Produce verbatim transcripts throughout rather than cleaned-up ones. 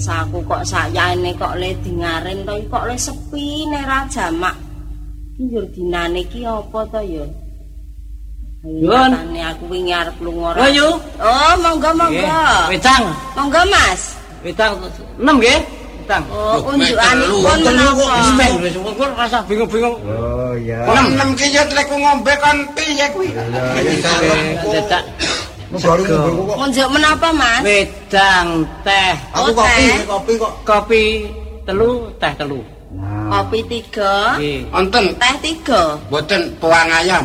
Mangsaku kok sayane kok le dingaren to kok le sepi nek ra jamak. Ki yo dinane ki apa to ya? Yun. Aku wingi arep lunga. Oh, yo. Oh, monggo monggo. Wedang. Monggo, Mas. Wedang enam nggih. Wedang. Oh, unjukanipun menapa? Wis kok rasa bingung-bingung. Oh iya. enam ki ya leku ngombe kon piye kuwi? Cedak. Baru ngombe kok. Unjuk menapa, Mas? Wedang, teh. Aku kopi, kopi kok. Kopi telu, teh telu. Kopi tiga. Nggih. Wonten Teh tiga. mboten puang ayam.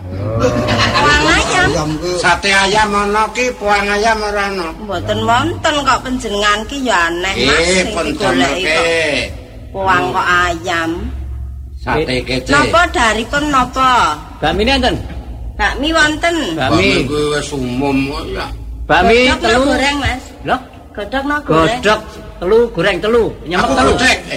Puang ayam. Sate ayam ana ki puang ayam ora ana. Mboten wonten kok panjenengan ki ya aneh, Mas. Eh, Sing pun digoleki kok jamake. puang kok ayam. Sate kece. Napa daripun napa? Bakmi enten? Bakmi wonten. Bakmi. kuwi wis umum kok ya. Bakmi Godhog telu. goreng, Mas. Lho, Godhog no goreng. godhog telu, goreng telu, nyemek Aku telu. godhek. Eh.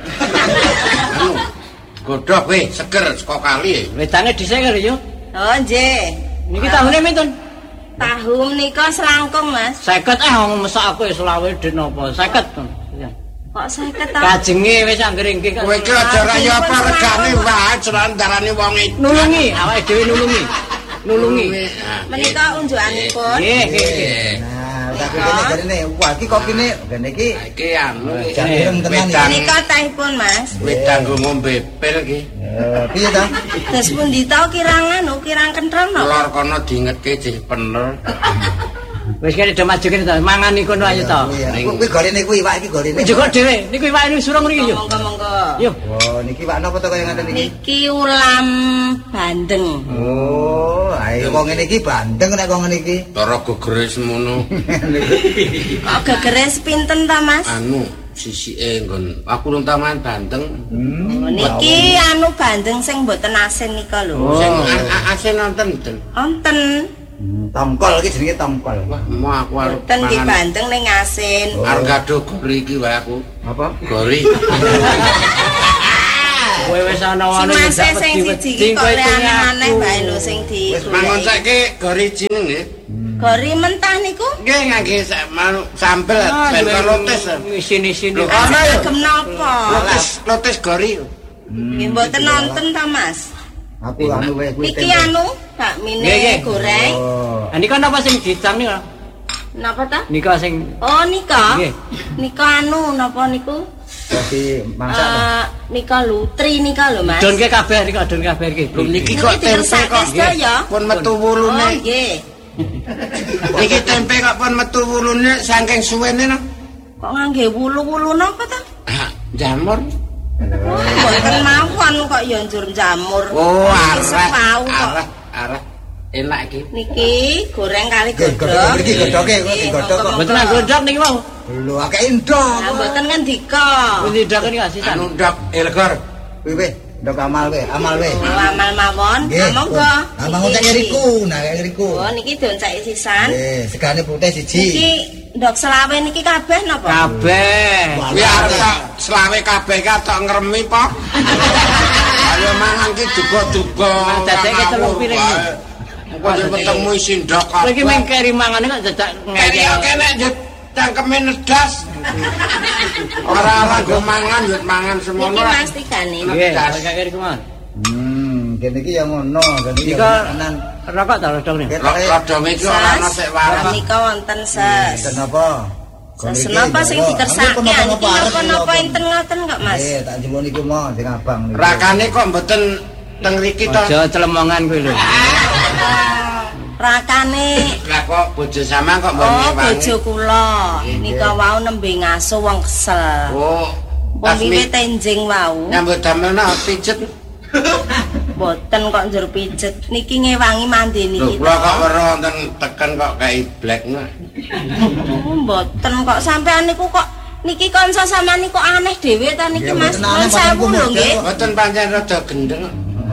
Anu, godhog weh seger saka kali. Wedange dhisik lho yo. Oh, nggih. Niki tahune pinten? Tahu menika selangkung, Mas. seket eh wong mesak aku wis selawe den apa? seket. Kok seket ta? Kajenge wis anggere nggih. Kowe iki aja ra ya apa regane wae celan darane wong iki. Nulungi, awake dhewe nulungi. Nulungi. Menika unjukanipun. Nggih, nggih, nggih. Nah, tak kene jarine wah iki kopine ngene iki Iki anu jangan tenan iki. Menika tehipun, Mas. wedang go ngombe pil iki. Eh, piye ta? Terus pundi ta kirang anu, kirang kentrem napa? Lor kono diingetke jih pener. Wis kene do maju kene to, mangan iku ayo to. Kuwi gorene kuwi iwak iki gorene. Njogok dhewe, niku iwake surung mriki yo. Monggo monggo. Yo. Oh, niki iwak napa to kaya ngaten iki? Niki ulam bandeng. Oh, ayo kok ngene iki bandeng nek kok ngene iki. Cara gegere semono. Kok gegere pinten ta, Mas? Anu sisike nggon aku nang taman bandeng. Oh, niki anu bandeng sing mboten asin nika lho. Sing asin nonton ten. Wonten. Tongkol iki jenenge tongkol. Wah, mau aku arep Wonten nggih bandeng ning asin. arep gado gori iki wae aku. Apa? Gori. Kowe wis ana Sing wane Mas sing siji iki kok le aneh wae lho sing di. Wis mangon saiki gori jeneng nggih. Gori mentah niku? Nggih ngangge sambel ben lotes. Isin-isin. Ana ya. Agem napa? Lotes lotes gori. Nggih mboten nonton ta, Mas? Aku anu wae kuwi. Iki anu bakmine Nggih, nggih. goreng. Oh. Ah nika napa sing dicam nika? Napa ta? Nika sing Oh, nika. Nggih. Nika anu napa niku? Kopi masak. Eh, nika lutri nika lho, Mas. donke kabeh nika don kabeh iki. Lho niki Niki kok tempe diresake kok sedaya. pun metu Oh, wulune. nggih. Niki tempe kok pun metu wulune saking suwene no. Kok ngangge wulu-wulu napa ta? Ah, jamur. Oh, mboten mawon kok ya njur jamur. Oh, Niki arek. sepau kok. Arek, arek. Enak iki. Niki goreng kali Nggih, godhog. godhog mriki godhoge kok Nggih, digodhog kok. monggo, Mboten monggo. godhog niki mau. Lho akeh endok. Lah mboten ngendika. Wis ndok niki sisan. Anu ndok Elgor. Kuwi weh, ndok amal weh, amal weh. Oh, amal mawon. Nggih. Nah, monggo. Ah, monggo tak ngiriku, nah ngiriku. Oh, niki doncake sisan. Eh, segane putih siji. Niki ndok selawe niki kabeh napa? Kabeh. Kuwi arep tak selawe kabeh ka tok ngremi po. Ayo mangan ki duga-duga. Dadeke telung piring. Kok ketemu isi ndok. Kowe iki mengkeri mangane kok dadak Keri ngeyel. oke nek njut cangkeme nedas. Ora-ora go mangan njut mangan semono. Niki Mas Tigane. Nggih, kaya keri kuwi. Hmm, kene iki ya ngono, kene iki Nika tenan. rokok ta rodong nih. Rodong iki ora ana sik waras. Nika wonten ses. Dan apa? Ses napa sing dikersake niki napa enten ngoten kok Mas? Eh, tak jemput niku mau sing abang niku. Rakane kok mboten teng mriki to. Aja celemongan kowe lho. Rakane Lah kok bojo sampean kok mbok oh ngewangi. bojo kula nika wau nembe ngaso wong kesel. Oh, Pun wiwit tenjing wau. nyambut damelna pijet. Mboten kok njur pijet. Niki ngewangi mandi Lho, niki. kula kok weruh wonten teken kok kae black nah. Oh, mboten kok sampean niku kok niki kanca sampean niku aneh dhewe ta niki Ya, Mas. mboten aneh, Nuwun sewu mboten lho nggih. Mboten pancen rada gendeng.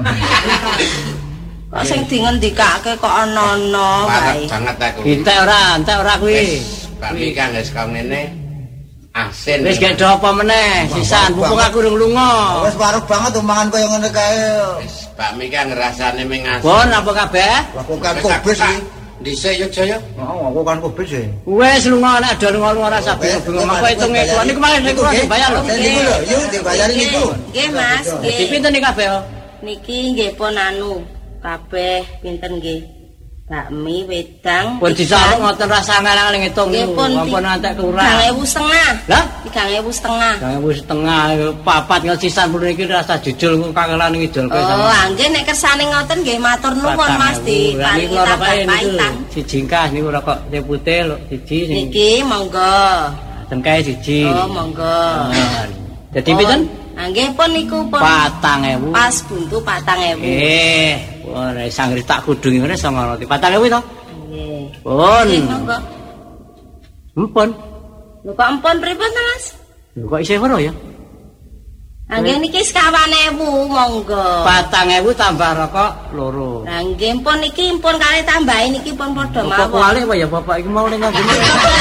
Kok sing dingendikake kok ana-ana Parek wae. banget aku. Entek ora, entek ora kuwi. Pak Mika wis kau ngene asin. Wis gak do apa meneh, sisan mumpung aku urung lunga. Wis waruh banget omongan koyo ngene kae. Pak Mika ngrasane ming asin. Bon apa kabeh? Lakukan kobis iki. Dhisik yo Jaya. Oh, aku kan kubis e. Wes lunga nek ada lunga-lunga rasa bingung-bingung. Mangko hitunge kuwi niku mangke niku dibayar lho. Niku lho, yuk dibayari niku. Nggih, Mas, Di nggih. pinten iki kabeh? Niki nggih pun anu kabeh pinten nggih. Bakmi wedang. Pun disaluk ngoten rasa ngalang ngitung Nggih niku. pun Ampun antek kurang. tiga ewu setengah. Lah? tiga ewu setengah. tiga ewu setengah papat ngesisan pun iki rasa jujul kangelan ngidulke Oh, sama. nggih nek kersane ngoten nggih matur nuwun Patang Mas ewu. di Lah, paringi niku tambah rokoke niku paitan. siji kas niku rokok teh putih lho siji sing Niki monggo. tengkae siji. Oh, monggo. Ah, Dadi pinten? Ah, nggih pun niku pun patang ewu. pas buntu patang ewu. Eh, ora sangri tak kudungi ngene songo roti. patang ewu to? Nggih. Pun. Nggih, monggo. Empun. Lho kok ampun pripun to, Mas? Lho kok isih weruh ya? Ah, nggih niki sekawan ewu monggo. patang ewu tambah rokok loro. Lah nggih pun niki pun kali tambahin niki pun padha Kok mawon. kualik apa ya bapak iki mau ning ngene.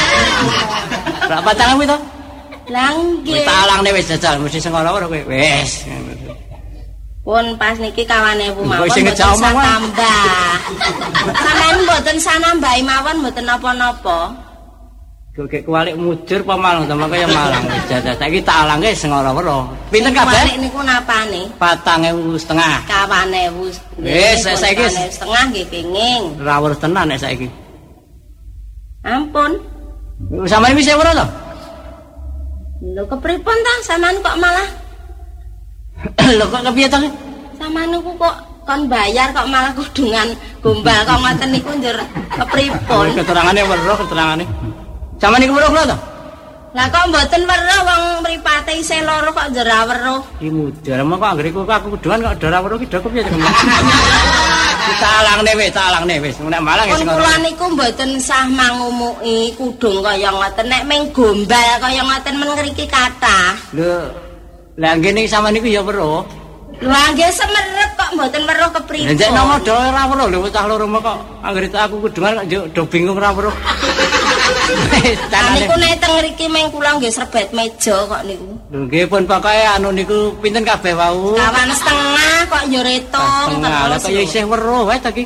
Lah patang ewu to? Lah Wis nggih. tak alangne wis jajal mesti sengono kowe wis. Pun pas niki kawan ewu Kok mawon sing mboten ngejak omong, Mas? tambah. Sampeyan mboten sanambahi mawon mboten napa-napa. Kok kualik mujur apa malang to kaya malang wis jajal. Saiki tak alangke sengono weruh. Pinten Kualik kabeh? niku napane? patang ewu setengah. Kawan ewu. Wis, Nggih, pun saiki kawan ewu setengah nggih kenging. Ora weruh tenan nek saiki. Ampun. Sampeyan wis weruh to? Lho kepripun ta sampean kok malah Lho kok kepiye to? sampean niku kok kon bayar kok malah kudungan gombal kok ngoten niku njur kepripun? Keterangane weruh keterangane. Sampeyan niku weruh to? Lah kok mboten weruh wong mripate isih loro kok njur ra weruh. Iki mudhar mok kok anggere aku kudungan kok ora weruh ki do kepiye to? Kita alangne wis, tak alangne wis. Nek malang ya Pun sing kula niku mboten sah mangumuki kudung kaya ngoten nek meng gombal kaya ngoten men ngriki kathah. Lho, lah ngene sampeyan niku ya weruh. Lho nggih semerep kok mboten weruh kepripun. Lah nek nomo do ora weruh lho cah loro mok kok anggere aku kudungan kok yo do bingung ora weruh. Lah niku nek teng ngriki meng kula nggih serbet meja kok niku. Lho nggih pun pokoke anu niku pinten kabeh wau? Kawan setengah kok yo retung Setengah. Lah kok ya isih weruh wae to ki.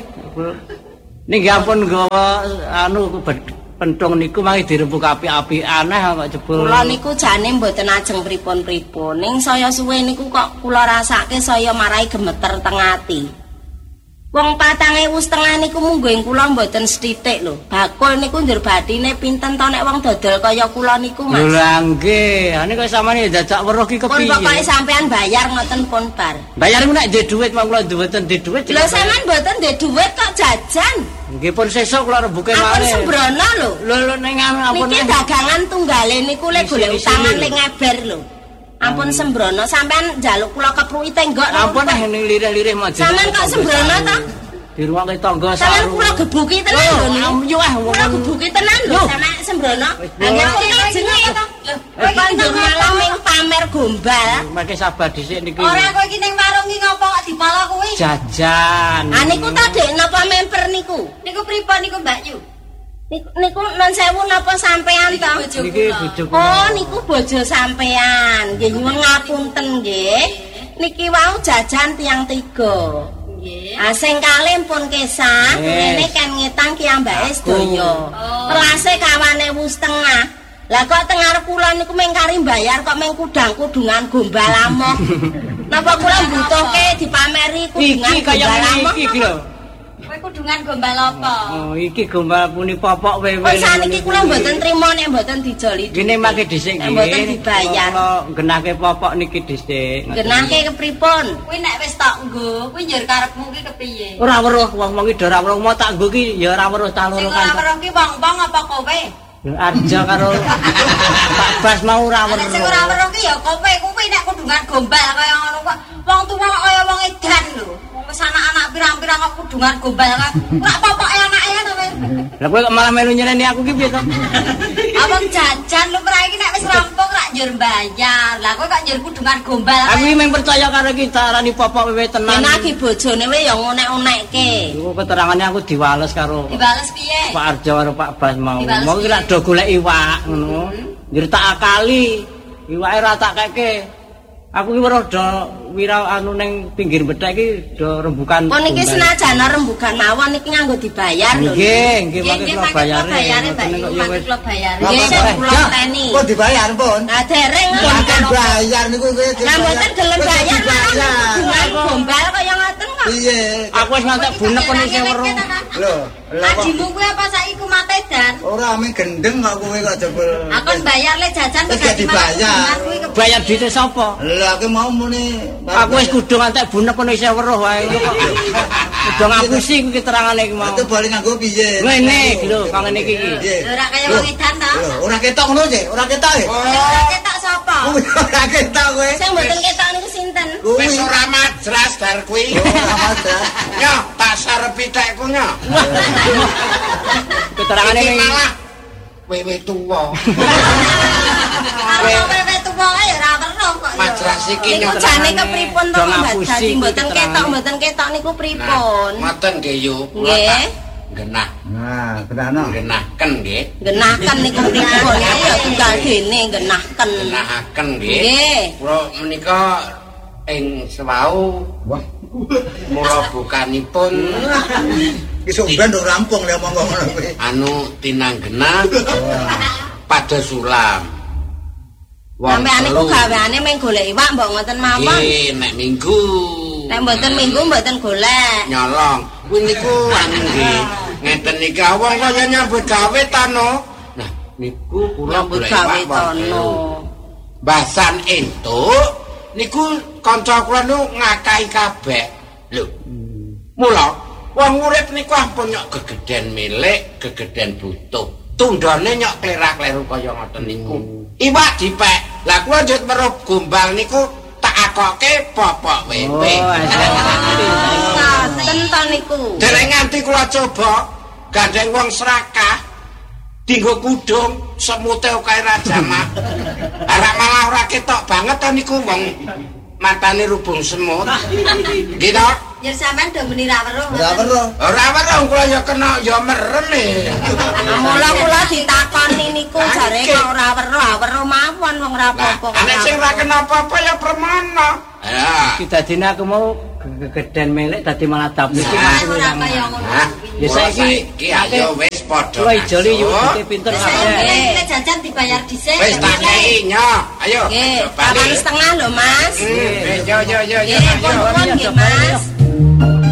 Ning ampun nggawa anu pentung niku mangke dirembuk api-api aneh kok jebul. Kula niku jane mboten ajeng pripun-pripun. Ning saya suwe niku kok kula rasake saya marai gemeter teng ati. Wong patang ewu setengah niku mungguing kula mboten sethithik lho. Bakul niku njur bathine pinten to nek wong dodol kaya kula niku, Mas. Lho lah nggih, ane kok sampeyan dadak weruh ki Pun kepiye? pokoke sampean bayar ngoten pun bar. Bayar ku nek ndek dhuwit mong kula mboten ndek dhuwit. Lho sampean mboten ndek dhuwit kok jajan. Nggih pun sesuk kula rembuke Ampun malih. sembrono lho. Lho lho ning ampun. Niki dagangan tunggale niku lek golek Isi-isi utangan lho. ling ngeber lho. Ampun sembrono sampean njaluk kula kepruki tenggok. Ampun ning lirih-lirih maju. Sampean kok sembrono to? Di ruang ke tangga Sampeyan saru. kula gebuki tenan lho niku. Yo ah Kula gebuki tenan lho sampeyan sembrono. Angger kok jenenge to. Kowe kok njur malah ming pamer gombal. Mangke sabar dhisik niki. Ora kowe iki ning warung iki ngopo kok dipala kuwi? Jajan. Ah niku ta Dek napa memper niku? Niku pripun niku Mbak Yu? Niku niku non sewu napa sampean to? Niki bojo kula. Oh niku bojo sampean. Nggih nyuwun ngapunten nggih. Niki wau jajan tiang tiga. Nggih. Ah sing kalih pun kesah, Yes. ngene kan ngetang kiyambake sedaya. Oh. Kelase kawan ewu setengah. Lah kok teng arep kula niku meng kari bayar kok meng kudang-kudungan gombal amoh. Napa kula mbutuhke dipameri kudungan Iki kaya gombal ngene amoh? iki lho. Kowe kudungan gombal apa? Oh, iki gombal puni popok wewe. Kok saniki kula mboten trima nek mboten dijoli. Gini make dhisik Nek nggih. mboten dibayar. Kula genahke popok niki dhisik. Genahke kepripun? Kuwi nek wis tak nggo, kuwi njur karepmu ki kepiye? Ora weruh wong-wong iki ora weruh mau tak nggo ki ya ora weruh ta Sing loro ora kan. weruh ki wong-wong apa kowe? Ya Arja karo Pak Bas mau ora Nek weruh. sing ora weruh ki ya kowe, kuwi nek kudungan gombal kaya ngono kok. Wong tuwa kok kaya wong edan lho. Wong wis anak-anak pirang-pirang kok kudungan gombal kan. Ora popoke anake kan kowe. Lah kowe kok malah melu nyeneni aku ki piye to? Abang jajan lu pernah iki nek wis rampung rak njur bayar. Lah kowe kok njur kudungan gombal. Aku iki mung percaya karo kita arani popok wewe tenan. Genaki bojone we ya ngonek-onekke. Iku keterangane aku diwales karo Dibales piye? Pak Arjo karo Pak Bas mau. Dibales Mau kira piye? do golek iwak ngono. Njur tak akali. Iwake ra tak keke. Aku ki rada wira anu ning pinggir bethek iki do rembukan. Pun iki senajan rembugan mawon iki nganggo dibayar lho. Nggih, nggih mangke Nggih, kula bayare. bayare Mbak Yu, mangke kula bayare. Nggih, sing kula teni. Kok dibayar, Pun? Lah dereng Mboten bayar niku kowe. Lah mboten gelem bayar malah gombal kaya ngoten kok. Piye? Aku wis ngantek bunek kon isih weruh. Lho, lha kok Adimu kuwi apa saiki ku matedan? ora ame gendeng kok kowe kok jebul. Aku bayar le jajan Wis gak dibayar. Bayar dite sapa? Lha aku mau muni. Aku wis kudu ngantek bunek kon isih weruh wae kok. Udah ngapusi kuwi keterangane iki mau. Itu balik nganggo piye? Ngene iki lho, kang ngene iki. Piye? Ora kaya wong edan ta? Lho, ora ketok ngono sih, ora ketok e. Ora ketok sapa? Kuwi ora ketok kowe. Sing mboten ketok niku sinten? Kuwi Wis ora madras dar kuwi. ora ada. Yo, tak sarepi tekku nyo. Keterangane Iki iki. malah wewe tuwa. Karo wewe tuwa ya ora weruh kok. ya. Madras iki Niku nyo. jane kepripun to Dong Mbak ngapusi Dadi mboten keterangan. ketok mboten ketok niku pripun? Ngoten nggih yo. Kula Nggih. tak genah. Nah, kenano. Genahken nggih. Genahken niku pripun ya tunggal dene genahken. Genahaken nggih. Nggih. Kula menika ing sewau Wah, mula bukanipun iso ben nduk rampung lek monggo ngono kuwi. anu tinanggenah pada sulam. Sampeyan niku telu. gaweane mung golek iwak mbok ngoten mawon. Nggih, nek minggu Nek mboten minggu mboten golek. nyolong. Kuwi niku anu nggih. Ngeten iki wong kaya nyambut gawe ta no. Nah, niku kula Nyambut golek gawe iwak wong tono. telu. Basan entuk niku kanca kula nu ngakai kabeh. Lho. Mula wong urip niku ampun nyok gegeden milik, gegeden butuh. Tundane nyok klerak-kleru kaya ngoten niku. Iwak dipek. Lah kula njut weruh gombal niku tak akoke popok wewe. Oh, Ngoten to niku. Dereng nganti kula coba gandeng wong serakah dinggo kudung semute kae rajamah. Arek malah ora ketok banget to niku wong matane rubung semut. Nggih to? Ya sampean do muni ra weruh. Ora weruh. Ora weruh kula ya kena ya merem e. Mula kula ditakoni niku jare kok ora weruh, weruh mawon wong ora apa-apa. Ana sing ora kena apa-apa ya permana. Ya. Iki dadine aku mau gegeden melek dadi malah dapet iki Ora masuk ora nang. kaya ngono. Hah? Ya saiki Saiki ayo wis padha. Kula ijoli yo dite pinter Saya kabeh. le jajan dibayar dhisik. Wis tak kei nyo. Ayo. Nggih, coba papan nih. setengah lho Mas. Hmm, yo yo yo yo. Nggih, pun-pun nggih Mas.